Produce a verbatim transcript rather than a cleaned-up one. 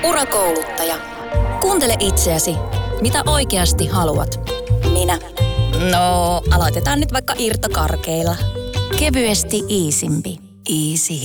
Urakouluttaja. Kuuntele itseäsi. Mitä oikeasti haluat? Minä. No, aloitetaan nyt vaikka irtokarkeilla. Kevyesti Iisimpi. Easy.